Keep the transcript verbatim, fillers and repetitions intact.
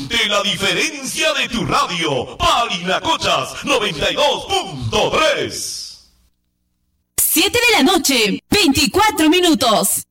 Siente la diferencia de tu radio. Parinacochas noventa y dos punto tres. siete de la noche, veinticuatro minutos.